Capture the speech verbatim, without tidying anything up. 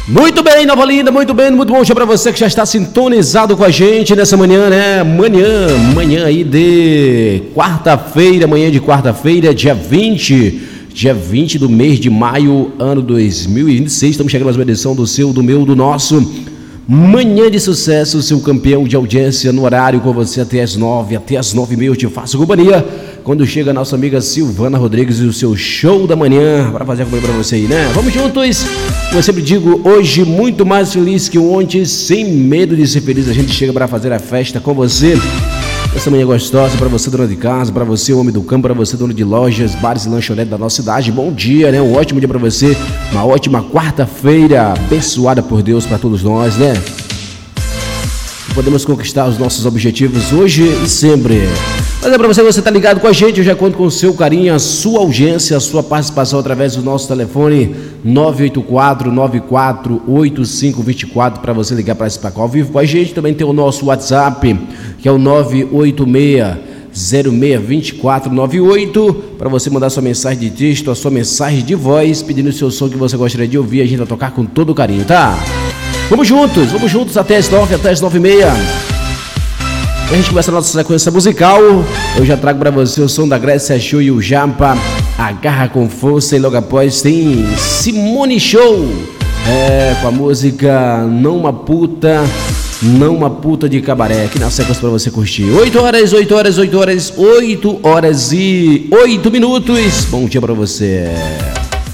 Muito bem, Nova Olinda, muito bem, muito bom dia pra você que já está sintonizado com a gente nessa manhã, né? Manhã, manhã aí de quarta-feira, manhã de quarta-feira, dia vinte, dia vinte do mês de maio, ano dois mil e vinte e seis. Estamos chegando a mais uma edição do seu, do meu, do nosso Manhã de Sucesso, seu campeão de audiência no horário com você até as nove, até as nove e meia eu te faço companhia. Quando chega a nossa amiga Silvana Rodrigues e o seu show da manhã para fazer a companhia para você aí, né? Vamos juntos! Como eu sempre digo, hoje muito mais feliz que ontem, sem medo de ser feliz, a gente chega para fazer a festa com você. Essa manhã gostosa para você, dona de casa, para você, homem do campo, para você, dono de lojas, bares e lanchonetes da nossa cidade. Bom dia, né? Um ótimo dia para você, uma ótima quarta-feira, abençoada por Deus para todos nós, né? Podemos conquistar os nossos objetivos hoje e sempre. Mas é para você, você tá ligado com a gente, eu já conto com o seu carinho, a sua audiência, a sua participação através do nosso telefone nove oito quatro, nove quatro oito cinco dois quatro para você ligar para participar ao vivo com a gente. Também tem o nosso WhatsApp, que é o nove oito seis zero seis dois quatro nove oito, para você mandar sua mensagem de texto, a sua mensagem de voz, pedindo o seu som que você gostaria de ouvir, a gente vai tocar com todo carinho, tá? Vamos juntos, vamos juntos até as nove, até as nove e meia. A gente começa a nossa sequência musical. Eu já trago para você o som da Grécia Show e o Japa, Agarra com Força, e logo após tem Simone Show, é, com a música Não Uma Puta, Não Uma Puta de Cabaré, aqui na sequência para você curtir. oito horas, oito horas, oito horas, oito horas e oito minutos. Bom dia para você.